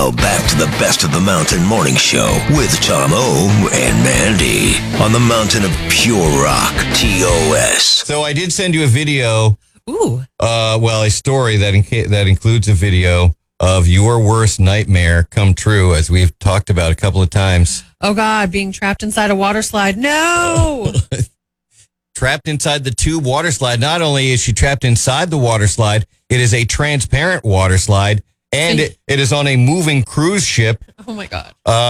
Now back to the Best of the Mountain Morning Show with Tom O and Mandy on the mountain of pure rock, TOS. So I did send you a video. Ooh. A story that includes a video of your worst nightmare come true, as we've talked about a couple of times. Oh, God, being trapped inside a water slide. No! Trapped inside the tube water slide. Not only is she trapped inside the water slide, it is a transparent water slide, and it is on a moving cruise ship. Oh, my God.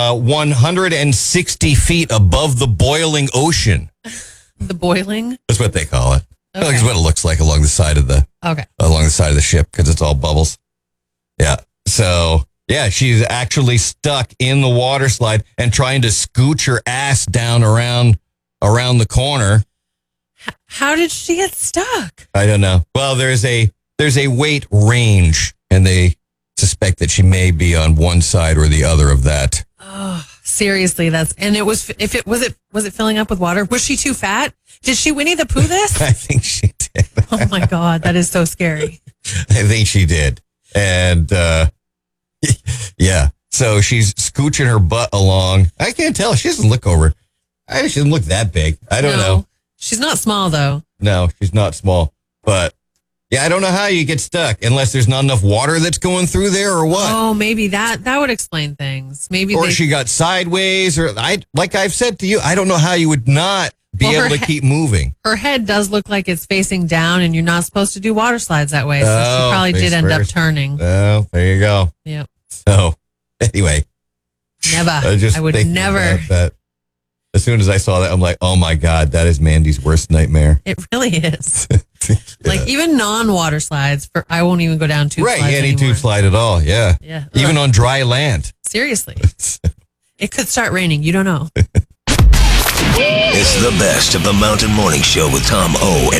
160 feet above the boiling ocean. The boiling? That's what they call it. Okay. That's what it looks like along the side of the ship, because it's all bubbles. Yeah. So, yeah, she's actually stuck in the water slide and trying to scooch her ass down around the corner. How did she get stuck? I don't know. Well, there's a weight range, and they suspect that she may be on one side or the other of that. Oh, seriously, was it filling up with water? Was she too fat? Did she Winnie the Pooh this? I think she did. Oh my God, that is so scary. I think she did. And yeah, so she's scooching her butt along. I can't tell. She doesn't look over. She doesn't look that big. I don't know. She's not small though. No, she's not small. But yeah, I don't know how you get stuck unless there's not enough water that's going through there or what. Oh, maybe that would explain things. Maybe she got sideways, or like I've said to you, I don't know how you would not be able to keep moving. Her head does look like it's facing down, and you're not supposed to do water slides that way. So she probably did end up turning. Oh, there you go. Yep. So anyway, never. I would never. That. As soon as I saw that, I'm like, oh my God, that is Mandy's worst nightmare. It really is. Yeah. Like even non-water slides, I won't even go down tube slides any anymore. tube slide at all. Yeah. Yeah. Even on dry land. Seriously. It could start raining. You don't know. It's the Best of the Mountain Morning Show with Tom O